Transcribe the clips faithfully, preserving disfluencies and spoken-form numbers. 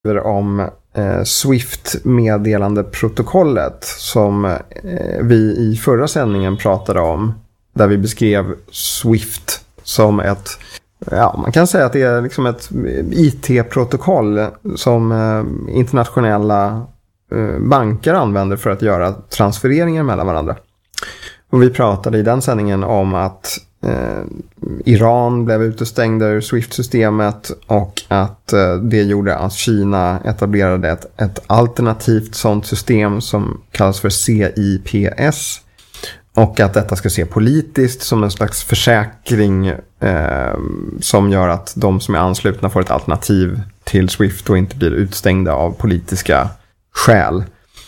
om eh, Swift-meddelandeprotokollet som eh, vi i förra sändningen pratade om, där vi beskrev Swift som ett, ja, man kan säga att det är liksom ett I T-protokoll som eh, internationella eh, banker använder för att göra transfereringar mellan varandra. Och vi pratade i den sändningen om att eh, Iran blev utestängda ur Swift-systemet och att eh, det gjorde att Kina etablerade ett, ett alternativt sådant system som kallas för C I P S. Och att detta ska se politiskt som en slags försäkring eh, som gör att de som är anslutna får ett alternativ till Swift och inte blir utstängda av politiska skäl.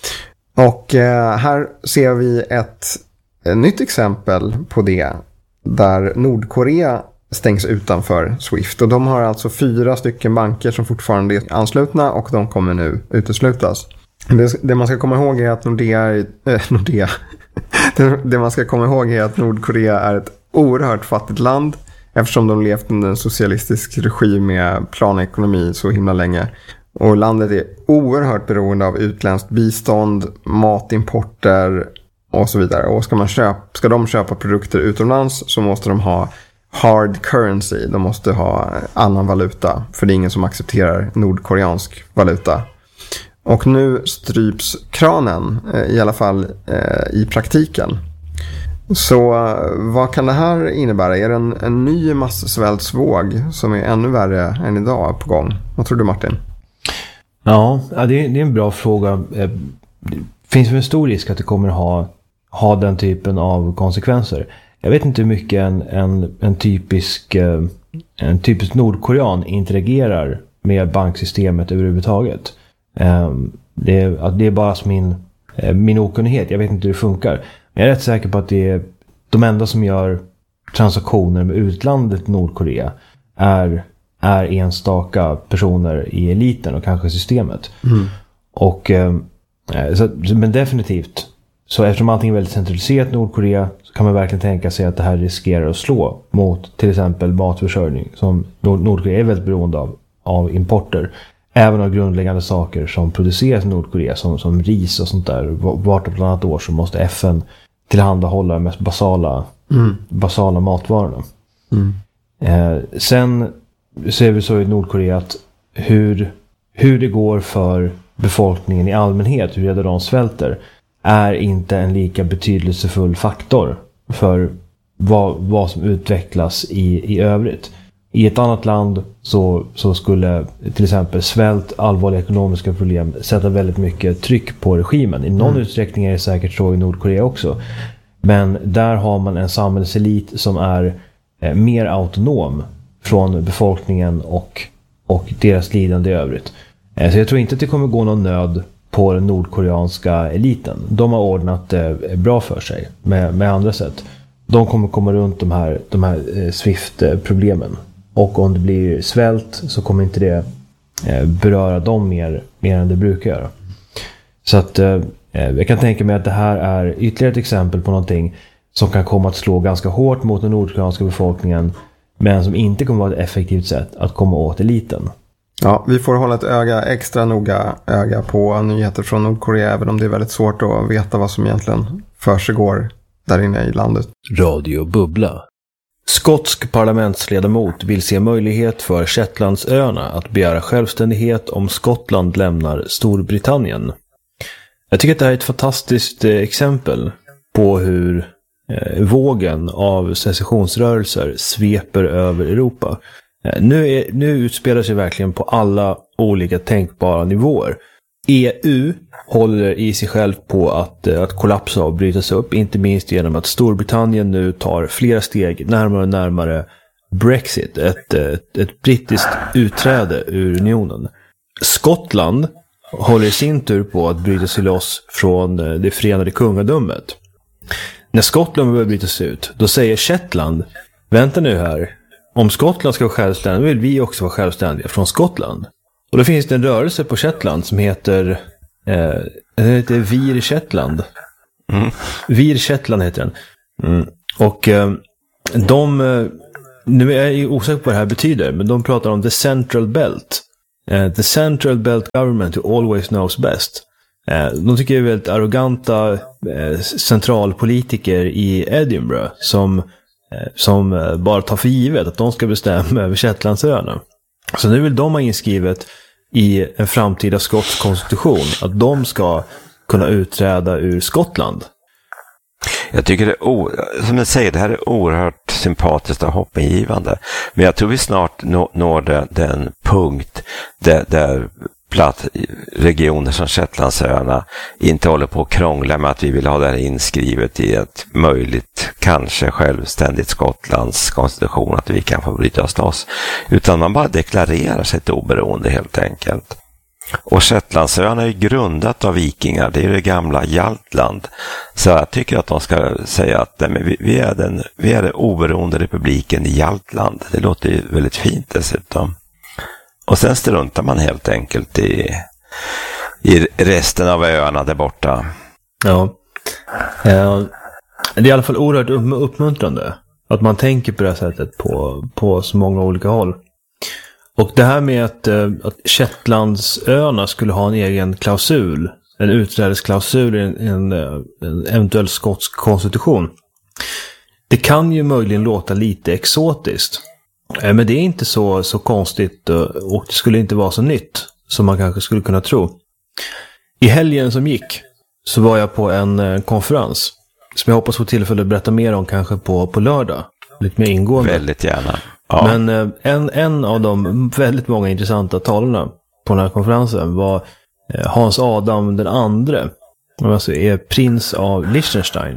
Och eh, här ser vi ett, ett nytt exempel på det, där Nordkorea stängs utanför Swift. Och de har alltså fyra stycken banker som fortfarande är anslutna och de kommer nu uteslutas. Det, det man ska komma ihåg är att Nordea, äh, Nordea. det, det man ska komma ihåg är att Nordkorea är ett oerhört fattigt land eftersom de levt under en socialistisk regim med planekonomi så himla länge. Och landet är oerhört beroende av utländskt bistånd, matimporter och så vidare. Och ska, man köpa, ska de köpa produkter utomlands så måste de ha hard currency. De måste ha annan valuta, för det är ingen som accepterar nordkoreansk valuta. Och nu stryps kranen, i alla fall i praktiken. Så vad kan det här innebära? Är det en, en ny massvältsvåg som är ännu värre än idag på gång? Vad tror du, Martin? Ja, det är, det är en bra fråga. Det finns en stor risk att det kommer ha, ha den typen av konsekvenser. Jag vet inte hur mycket en, en, en, typisk, en typisk nordkorean interagerar med banksystemet överhuvudtaget. Det är, det är bara som min, min okunnighet. Jag vet inte hur det funkar. Men jag är rätt säker på att det är de enda som gör transaktioner med utlandet Nordkorea är, är enstaka personer i eliten och kanske systemet. Mm. Och, så, men definitivt, så eftersom allting är väldigt centraliserat i Nordkorea så kan man verkligen tänka sig att det här riskerar att slå mot till exempel matförsörjning som Nordkorea är väldigt beroende av, av importer. Även av grundläggande saker som produceras i Nordkorea som, som ris och sånt där. Vart och bland annat år så måste F N tillhandahålla de mest basala, mm. basala matvarorna. Mm. Eh, sen ser vi så i Nordkorea att hur, hur det går för befolkningen i allmänhet, hur de svälter, är inte en lika betydelsefull faktor för vad, vad som utvecklas i, i övrigt. I ett annat land så, så skulle till exempel svält, allvarliga ekonomiska problem sätta väldigt mycket tryck på regimen. I någon mm. utsträckning är det säkert så i Nordkorea också. Men där har man en samhällselit som är eh, mer autonom från befolkningen och, och deras lidande i övrigt. Eh, så jag tror inte att det kommer gå någon nöd på den nordkoreanska eliten. De har ordnat det eh, bra för sig med, med andra sätt. De kommer komma runt de här, de här eh, Swift-problemen. Och om det blir svält så kommer inte det eh, beröra dem mer, mer än det brukar göra. Så att eh, jag kan tänka mig att det här är ytterligare ett exempel på någonting som kan komma att slå ganska hårt mot den nordkoreanska befolkningen, men som inte kommer att vara ett effektivt sätt att komma åt eliten. Ja, vi får hålla ett öga, extra noga öga på nyheter från Nordkorea, även om det är väldigt svårt att veta vad som egentligen försiggår där inne i landet. Radio Bubbla. Skotsk parlamentsledamot vill se möjlighet för Shetlandsöarna att begära självständighet om Skottland lämnar Storbritannien. Jag tycker att det här är ett fantastiskt exempel på hur eh, vågen av secessionsrörelser sveper över Europa. Eh, nu, är, nu utspelar sig verkligen på alla olika tänkbara nivåer. E U håller i sig själv på att, att kollapsa och brytas upp, inte minst genom att Storbritannien nu tar flera steg närmare och närmare Brexit, ett, ett, ett brittiskt utträde ur unionen. Skottland håller i sin tur på att bryta sig loss från det förenade kungadömet. När Skottland börjar brytas ut, då säger Shetland, vänta nu här, om Skottland ska vara självständigt vill vi också vara självständiga från Skottland. Och då finns det en rörelse på Shetland som heter eh, den heter Vir Shetland. Mm. Vir Shetland heter den. Mm. Och eh, de, nu är jag osäker på vad det här betyder, men de pratar om the central belt. Uh, the Central Belt Government who always knows best. Uh, de tycker jag är väldigt arroganta uh, centralpolitiker i Edinburgh som, uh, som uh, bara tar för givet att de ska bestämma över Shetlandsöarna. Så nu vill de ha inskrivet i en framtida skotsk konstitution att de ska kunna utträda ur Skottland. Jag tycker det är, o- som jag säger, det här är oerhört sympatiskt och hoppingivande. Men jag tror vi snart nå- når den, den punkt där, där platt, regioner som Shetlandsöarna inte håller på att krångla med att vi vill ha det här inskrivet i ett möjligt, kanske självständigt Skottlands konstitution, att vi kan få bryta oss loss. Utan man bara deklarerar sitt oberoende helt enkelt. Och Shetlandsöarna är ju grundat av vikingar, det är det gamla Jaltland. Så jag tycker att de ska säga att nej, men vi, vi, är den, vi är den oberoende republiken i Jaltland. Det låter ju väldigt fint dessutom. Och sen struntar man helt enkelt i, i resten av öarna där borta. Ja, eh, det är i alla fall oerhört uppmuntrande att man tänker på det här sättet på, på så många olika håll. Och det här med att, att Shetlandsöarna skulle ha en egen klausul, en utträdesklausul i en, en, en eventuell skotsk konstitution. Det kan ju möjligen låta lite exotiskt. Men det är inte så, så konstigt och det skulle inte vara så nytt som man kanske skulle kunna tro. I helgen som gick så var jag på en konferens som jag hoppas få tillfälle att berätta mer om kanske på, på lördag. Lite mer ingående. Väldigt gärna. Ja. Men en, en av de väldigt många intressanta talarna på den här konferensen var Hans Adam den andre. Alltså är prins av Liechtenstein.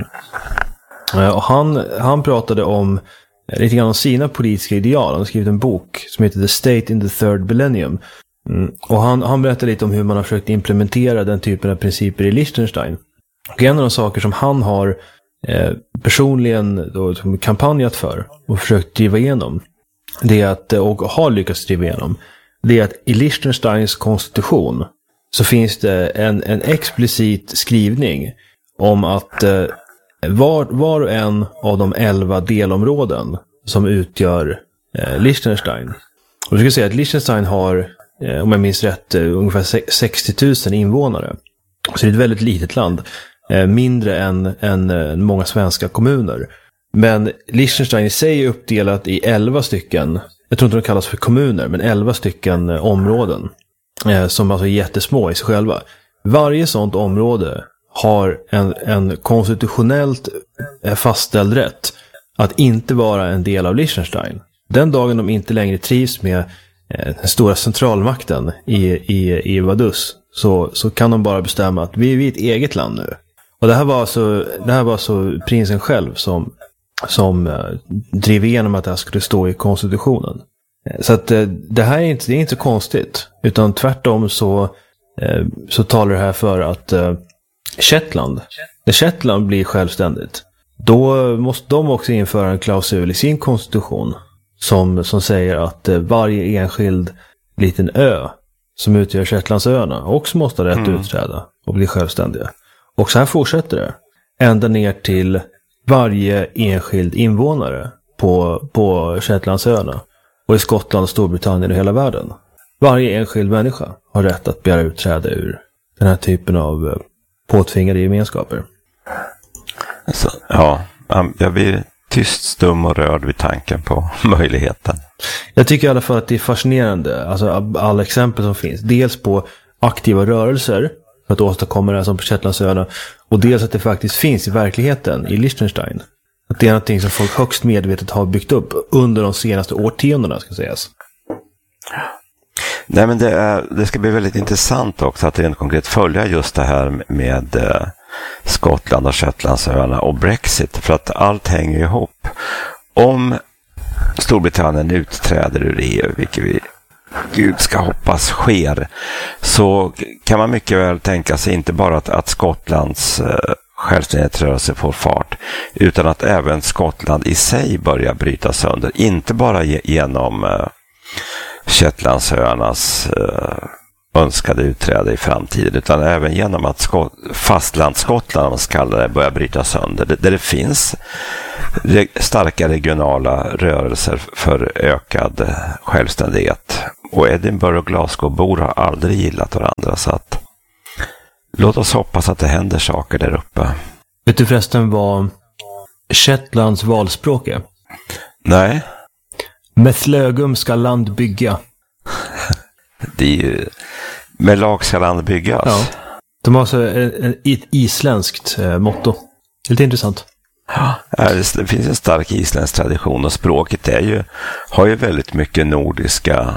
Och han, han pratade om lite grann om sina politiska ideal. Han har skrivit en bok som heter The State in the Third Millennium. Mm. Och han, han berättade lite om hur man har försökt implementera den typen av principer i Liechtenstein. Och en av de saker som han har eh, personligen då, kampanjat för och försökt driva igenom, det är att, och har lyckats driva igenom, det är att i Liechtensteins konstitution så finns det en, en explicit skrivning om att eh, var, var och en av de elva delområden som utgör eh, Liechtenstein. Och jag ska säga att Liechtenstein har, eh, om jag minns rätt, eh, ungefär sextio tusen invånare. Så det är ett väldigt litet land. Eh, mindre än, än eh, många svenska kommuner. Men Liechtenstein i sig är uppdelat i elva stycken, jag tror inte de kallas för kommuner, men elva stycken eh, områden. Eh, som alltså är jättesmå i sig själva. Varje sådant område har en, en konstitutionellt fastställd rätt att inte vara en del av Liechtenstein. Den dagen de inte längre trivs med eh, den stora centralmakten i, i, i Vaduz så, så kan de bara bestämma att vi är ett eget land nu. Och det här var alltså, det här var alltså prinsen själv som, som eh, drev igenom att det här skulle stå i konstitutionen. Så att eh, det här är inte, det är inte så konstigt, utan tvärtom så, eh, så talar det här för att eh, Shetland, när Shetland blir självständigt, då måste de också införa en klausul i sin konstitution som, som säger att eh, varje enskild liten ö som utgör Shetlandsöarna också måste ha rätt mm. att utträda och bli självständiga. Och så här fortsätter det ända ner till varje enskild invånare på, på Shetlandsöarna och i Skottland, Storbritannien och hela världen. Varje enskild människa har rätt att begära utträde ur den här typen av eh, påtvingade gemenskaper. Alltså, ja, jag blir tyst, stum och rörd vid tanken på möjligheten. Jag tycker i alla fall att det är fascinerande, alltså alla exempel som finns. Dels på aktiva rörelser för att åstadkomma det här som på Shetlandsöarna, och dels att det faktiskt finns i verkligheten i Liechtenstein. Att det är någonting som folk högst medvetet har byggt upp under de senaste årtiondena, ska sägas. Nej, men det, är, det ska bli väldigt intressant också att rent konkret följa just det här med eh, Skottland och Shetlandsöarna och Brexit, för att allt hänger ihop. Om Storbritannien utträder ur E U, vilket vi Gud ska hoppas sker, så kan man mycket väl tänka sig inte bara att, att Skottlands eh, självständighetsrörelse får fart, utan att även Skottland i sig börjar bryta sönder, inte bara ge, genom eh, Shetlandsöarnas eh, önskade utträde i framtiden, utan även genom att Skott, fastlandsskottland, man ska kalla det, börjar bryta sönder, där det finns re, starka regionala rörelser för ökad självständighet och Edinburgh och Glasgow-bor har aldrig gillat varandra, så att låt oss hoppas att det händer saker där uppe. Vet du förresten vad Shetlands valspråk är? Nej. Med slögum ska land bygga. Det är ju... Med lag ska land byggas. Ja. De har alltså ett isländskt eh, motto. Lite intressant. Ja, det finns en stark isländsk tradition och språket är ju, har ju väldigt mycket nordiska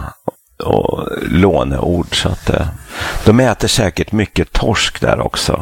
och låneord, så att de äter säkert mycket torsk där också.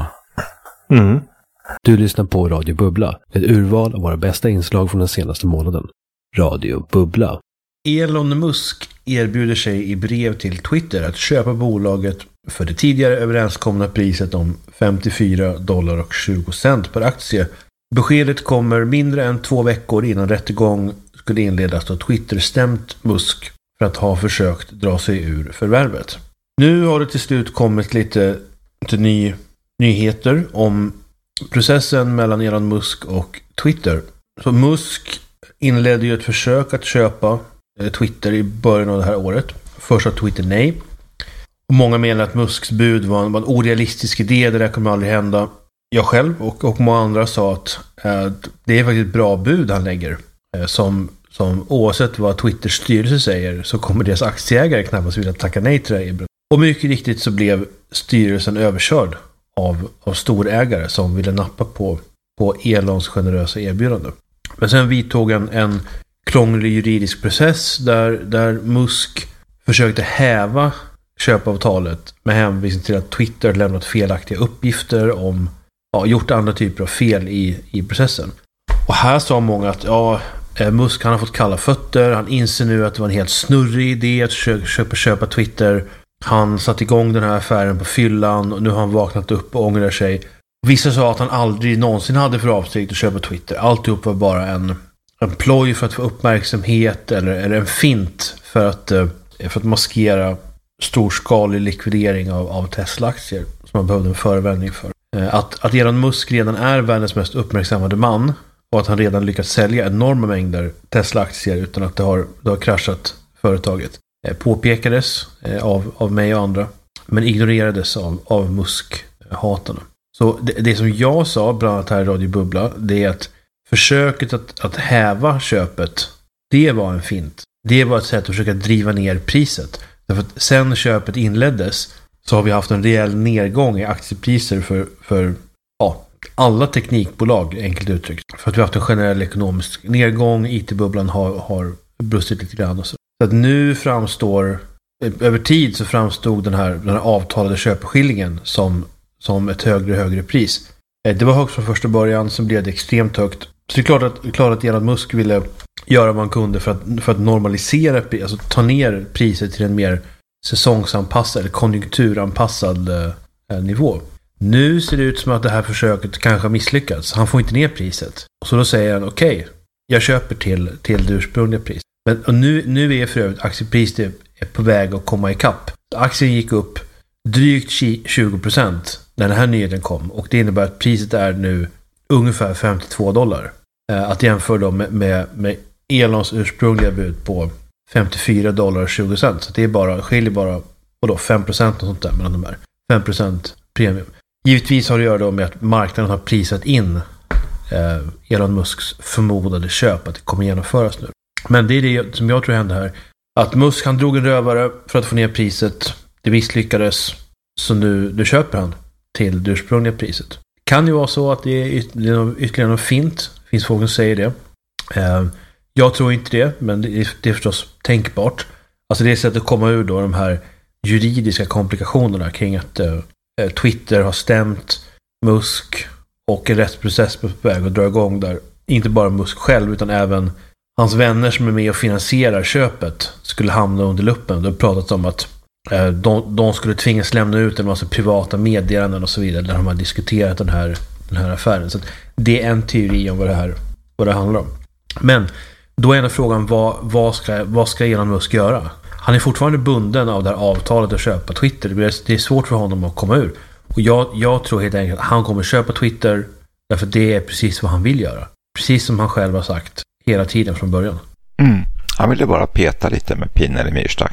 Mm. Du lyssnar på Radio Bubbla, ett urval av våra bästa inslag från den senaste månaden. Radio Bubbla. Elon Musk erbjuder sig i brev till Twitter att köpa bolaget för det tidigare överenskomna priset om femtiofyra dollar och tjugo cent per aktie. Beskedet kommer mindre än två veckor innan rättegång skulle inledas då Twitter stämt Musk för att ha försökt dra sig ur förvärvet. Nu har det till slut kommit lite, lite ny, nyheter om processen mellan Elon Musk och Twitter. Så Musk inledde ju ett försök att köpa Twitter i början av det här året. Först sa Twitter nej. Och många menar att Musks bud var en, var en orealistisk idé, det där kommer aldrig hända. Jag själv och, och många andra sa att eh, det är faktiskt ett bra bud han lägger. Eh, som, som oavsett vad Twitters styrelse säger så kommer deras aktieägare knappast vilja tacka nej till det här. Och mycket riktigt så blev styrelsen överkörd av, av storägare som ville nappa på, på Elons generösa erbjudande. Men sen vidtog en, en krånglig juridisk process där, där Musk försökte häva köpavtalet med hänvisning till att Twitter lämnat felaktiga uppgifter om, ja, gjort andra typer av fel i, i processen. Och här sa många att ja, Musk han har fått kalla fötter, han inser nu att det var en helt snurrig idé att köpa, köpa, köpa Twitter. Han satt igång den här affären på fyllan och nu har han vaknat upp och ångrar sig. Vissa sa att han aldrig någonsin hade för avsikt att köpa Twitter. Alltihop var bara en, en ploj för att få uppmärksamhet eller, eller en fint för att, för att maskera storskalig likvidering av, av Tesla-aktier som man behövde en förevändning för. Att, att Elon Musk redan är världens mest uppmärksammade man och att han redan lyckats sälja enorma mängder Tesla-aktier utan att det har, det har kraschat företaget påpekades av, av mig och andra, men ignorerades av, av Musk-hatarna. Så det, det som jag sa, bland annat här i Radio Bubbla, det är att försöket att, att häva köpet, det var en fint. Det var ett sätt att försöka driva ner priset. Därför att sen köpet inleddes så har vi haft en rejäl nedgång i aktiepriser för, för ja, alla teknikbolag, enkelt uttryckt. För att vi har haft en generell ekonomisk nedgång, I T-bubblan har, har brustit lite grann och så. Så att nu framstår, över tid så framstod den här, den här avtalade köpeskillingen som, som ett högre och högre pris. Det var högt från första början, sen blev det extremt högt. Så det är klart att, klart att Elon Musk ville göra vad man kunde för att, för att normalisera, alltså ta ner priset till en mer säsongsanpassad eller konjunkturanpassad eh, nivå. Nu ser det ut som att det här försöket kanske har misslyckats. Han får inte ner priset. Så då säger han okej, okay, jag köper till, till det ursprungliga pris. Men och nu, nu är för övrigt aktiepriset är på väg att komma ikapp. Aktien gick upp drygt tjugo procent när den här nyheten kom. Och det innebär att priset är nu ungefär femtiotvå dollar. Eh, att jämföra då med, med, med Elons ursprungliga bud på femtiofyra dollar och tjugo cent. Så det är bara, skiljer bara och då fem procent och sånt där mellan de här. fem procent premium. Givetvis har det att göra då med att marknaden har prisat in eh, Elon Musks förmodade köp, att det kommer genomföras nu. Men det är det som jag tror hände här. Att Musk han drog en rövare för att få ner priset. Det misslyckades. Så nu, nu köper han till det ursprungliga priset. Kan ju vara så att det är ytterligare, ytterligare något fint. Det finns folk som säger det. Eh, jag tror inte det, men det är, det är förstås tänkbart. Alltså det är sättet att komma ur då de här juridiska komplikationerna kring att eh, Twitter har stämt Musk och en rättsprocess på väg att dra igång där. Inte bara Musk själv utan även hans vänner som är med och finansierar köpet skulle hamna under luppen. Det har pratats om att eh, de, de skulle tvingas lämna ut en massa privata meddelanden och så vidare där de har diskuterat den här, den här affären. Så det är en teori om vad det här vad det handlar om. Men då är en frågan, vad, vad, ska, vad ska Elon Musk göra? Han är fortfarande bunden av det här avtalet att köpa Twitter. Det är svårt för honom att komma ur. Och jag, jag tror helt enkelt att han kommer köpa Twitter därför att det är precis vad han vill göra. Precis som han själv har sagt hela tiden från början. Mm. Han ville bara peta lite med pinnen i myrstacken.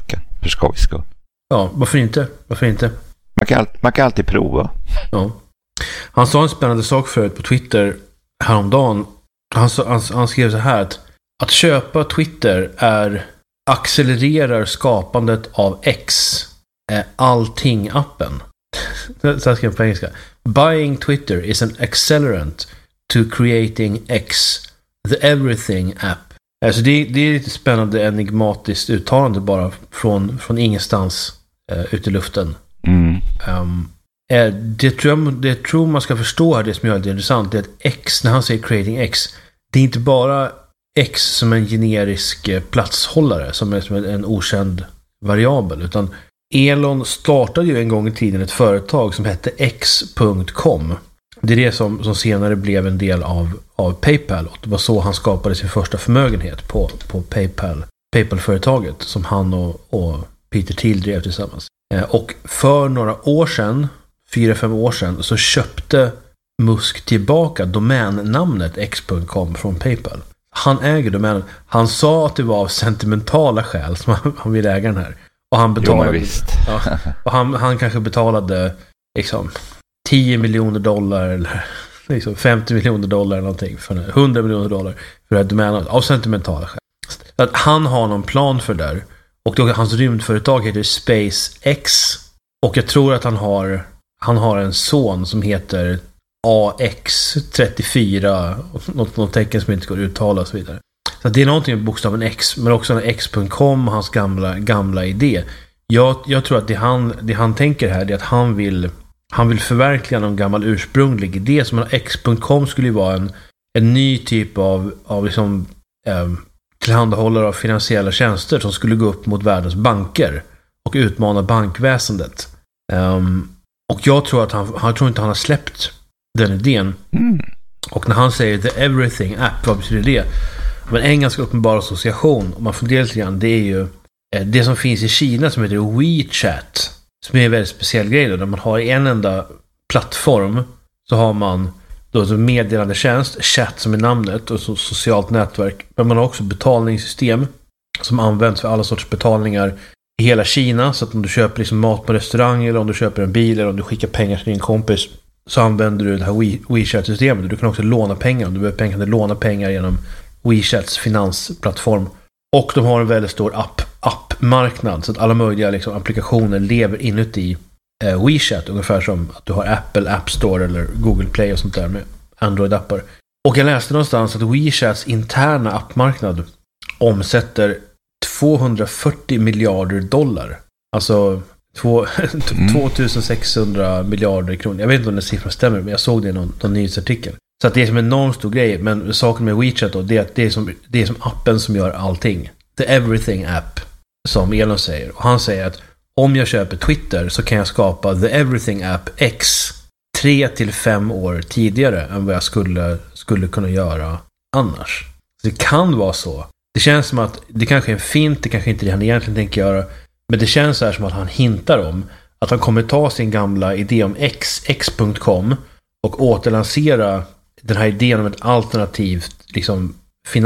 för skojs skull. Ja, varför inte? Varför inte? Man kan, man kan alltid prova. Ja. Han sa en spännande sak förut på Twitter häromdagen. Han, han, han skrev så här att att köpa Twitter är accelererar skapandet av X, är allting-appen. Så här skrev jag på engelska. Buying Twitter is an accelerant to creating X, the everything app. Alltså det, det är lite spännande, enigmatiskt uttalande bara från, från ingenstans uh, ut i luften. Mm. Um, det, tror jag, det tror man ska förstå här, det som gör det intressant, det är att X, när han säger creating X, det är inte bara X som en generisk platshållare, som är som en okänd variabel, utan Elon startade ju en gång i tiden ett företag som hette X punkt com. Det är det som, som senare blev en del av, av PayPal, och det var så han skapade sin första förmögenhet på, på PayPal, PayPal-företaget som han och, och Peter Thiel drev tillsammans. Och för några år sedan, fyra, fem år sedan, så köpte Musk tillbaka domännamnet X punkt com från PayPal. Han äger domänen. Han sa att det var av sentimentala skäl som han, han ville äga den här. Och han betalade, jo, visst. Ja, och han, han kanske betalade liksom tio miljoner dollar eller liksom femtio miljoner dollar eller någonting, för hundra miljoner dollar för det här domännamnet av sentimentala skäl. Så att han har någon plan för det där. Och då, hans rymdföretag heter SpaceX. Och jag tror att han har han har en son som heter A X trettiofyra, något, något tecken som inte går att uttala och så vidare. Så det är någonting med bokstaven X, men också en X punkt com, hans gamla, gamla idé. Jag, jag tror att det han, det han tänker här är att han vill, han vill förverkliga någon gammal ursprunglig idé, som en X punkt com skulle ju vara en, en ny typ av, av liksom, eh, tillhandahållare av finansiella tjänster som skulle gå upp mot världens banker och utmana bankväsendet. Um, och jag tror att han, han tror inte han har släppt den idén. Mm. Och när han säger the everything app, vad betyder det? Men en ganska uppenbar association, om man funderar lite grann, det är ju eh, det som finns i Kina som heter WeChat, som är en väldigt speciell grej då, där man har en enda plattform, så har man då så meddelande tjänst, chatt som är namnet, och så socialt nätverk, men man har också betalningssystem som används för alla sorts betalningar i hela Kina. Så att om du köper liksom mat på restaurang, eller om du köper en bil, eller om du skickar pengar till din kompis, så använder du det här WeChat-systemet. Du kan också låna pengar. Om du behöver pengar, kan du låna pengar genom WeChats finansplattform. Och de har en väldigt stor app, appmarknad, så att alla möjliga liksom applikationer lever inuti eh, WeChat, ungefär som att du har Apple App Store eller Google Play och sånt där med Android-appar. Och jag läste någonstans att WeChats interna appmarknad omsätter tvåhundrafyrtio miljarder dollar. Alltså två, mm. tvåtusensexhundra miljarder kronor. Jag vet inte om den siffran stämmer, men jag såg det i någon, någon nyhetsartikel. Så att det är som en enormt stor grej. Men saken med WeChat då, det är att det är, som, det är som appen som gör allting. The everything app, som Elon säger. Och han säger att om jag köper Twitter så kan jag skapa the everything app X tre till fem år tidigare än vad jag skulle, skulle kunna göra annars. Så det kan vara så. Det känns som att det kanske är en fint, det kanske inte är det han egentligen tänker göra. Men det känns så här som att han hintar om att han kommer ta sin gamla idé om X, X punkt com, och återlansera den här idén om ett alternativt liksom,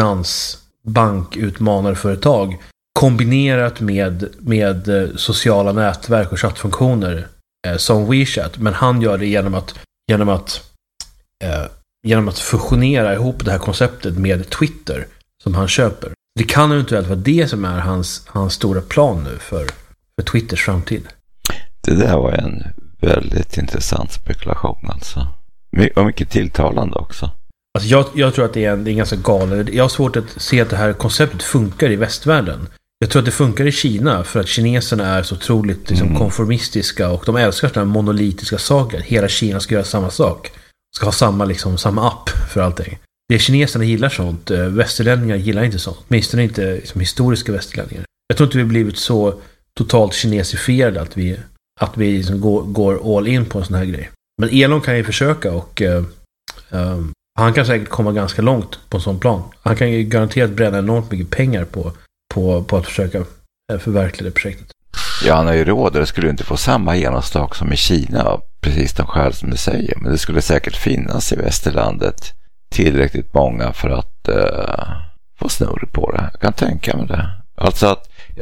finansbankutmanarföretag kombinerat med, med sociala nätverk och chattfunktioner eh, som WeChat. Men han gör det genom att, genom att, eh, genom att fusionera ihop det här konceptet med Twitter som han köper. Det kan eventuellt vara det som är hans, hans stora plan nu för, för Twitters framtid. Det där var en väldigt intressant spekulation alltså. Och mycket tilltalande också. Alltså jag, jag tror att det är, en, det är ganska galet. Jag har svårt att se att det här konceptet funkar i västvärlden. Jag tror att det funkar i Kina för att kineserna är så otroligt liksom, mm. konformistiska, och de älskar sådana monolitiska saker. Hela Kina ska göra samma sak. Ska ha samma, liksom, samma app för allting. Det kineserna gillar sånt. Västerlänningar gillar inte sånt. Åtminstone inte liksom, historiska västerlänningar. Jag tror inte vi har blivit så totalt kinesifierade att vi, att vi liksom går, går all in på en sån här grej. Men Elon kan ju försöka, och uh, um, han kan säkert komma ganska långt på en sån plan. Han kan ju garanterat bränna enormt mycket pengar på, på, på att försöka förverkliga det projektet. Ja, han har ju råd. Det skulle inte få samma genomslag som i Kina, precis de skäl som du säger. Men det skulle säkert finnas i västerlandet tillräckligt många för att uh, få snurr på det. Jag kan tänka mig det. Alltså att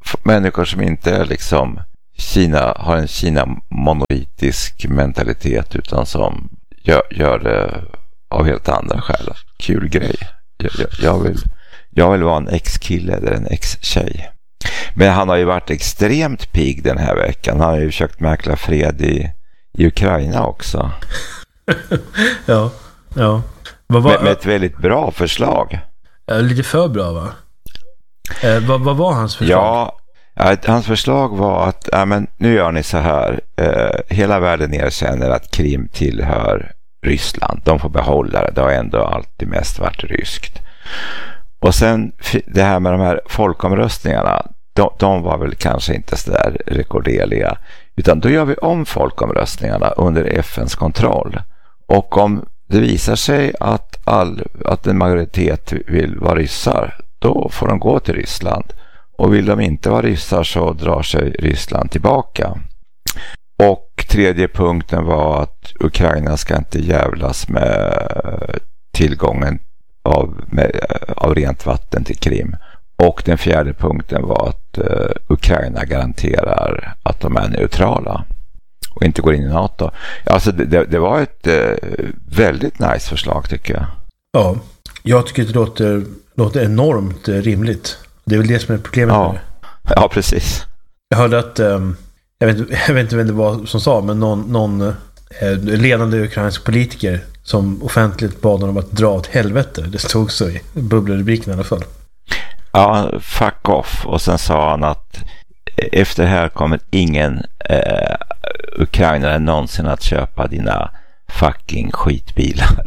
f- människor som inte är liksom Kina, har en Kina-monolitisk mentalitet utan som gör, gör det av helt andra skäl. Kul grej. Jag, jag, jag, vill, jag vill vara en ex-kille eller en ex-tjej. Men han har ju varit extremt pigg den här veckan. Han har ju försökt mäkla fred i, i Ukraina också. ja, ja. Vad var, med, med ett väldigt bra förslag. Lite för bra, va? Eh, vad, vad var hans förslag? Ja, hans förslag var att ja, men nu gör ni så här. Eh, hela världen erkänner att Krim tillhör Ryssland. De får behålla det. Det har ändå alltid mest varit ryskt. Och sen det här med de här folkomröstningarna, de, de var väl kanske inte så där rekorderliga. Utan då gör vi om folkomröstningarna under F N:s kontroll. Och om det visar sig att, all, att en majoritet vill vara ryssar, då får de gå till Ryssland. Och vill de inte vara ryssar så drar sig Ryssland tillbaka. Och tredje punkten var att Ukraina ska inte jävlas med tillgången av, med, av rent vatten till Krim. Och den fjärde punkten var att uh, Ukraina garanterar att de är neutrala och inte går in i NATO. Alltså det, det var ett uh, väldigt nice förslag tycker jag. Ja, jag tycker det låter, låter enormt uh, rimligt. Det är väl det som är problemet ja. med det. Ja, precis. Jag hörde att, um, jag, vet, jag vet inte vem det var som sa, men någon, någon uh, ledande ukrainsk politiker som offentligt bad dem att dra åt helvete. Det stod så i bubbelrubriken i alla fall. Ja, fuck off. Och sen sa han att efter det här kommer ingen eh, ukrainare någonsin att köpa dina fucking skitbilar.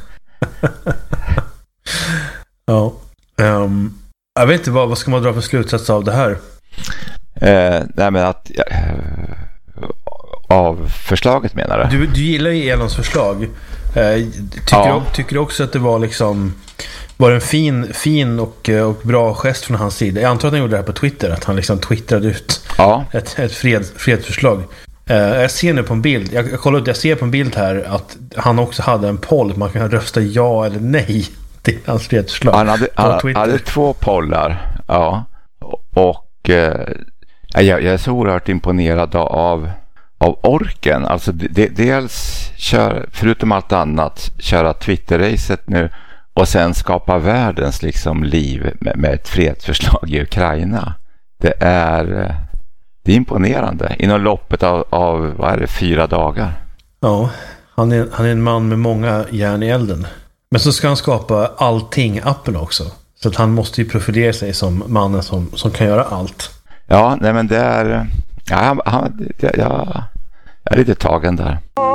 ja. Um, jag vet inte, vad, vad ska man dra för slutsats av det här? Eh, nej men att eh, av förslaget menar du? Du, du gillar ju Elons förslag. Eh, tycker, ja. du, tycker du också att det var liksom var en fin, fin och, och bra gest från hans sida? Jag antar att han gjorde det här på Twitter, att han liksom twittrade ut ja. ett, ett fred, fredsförslag. Eh, jag ser nu på en bild, jag, jag kollar ut, jag ser på en bild här att han också hade en poll, man kan rösta ja eller nej till hans fredsförslag. Han hade, han hade två pollar, ja. Och eh, jag, jag är så oerhört imponerad av av orken. Alltså de, dels kör, förutom allt annat, köra Twitter-racet nu och sen skapa världens liksom liv med, med ett fredsförslag i Ukraina. Det är, det är imponerande. Inom loppet av, av vad är det, fyra dagar. Ja, han är, han är en man med många järn i elden. Men så ska han skapa allting-appen också. Så att han måste ju profilera sig som mannen som, som kan göra allt. Ja, nej men det är... Ja, han, han, ja, jag är lite tagen där.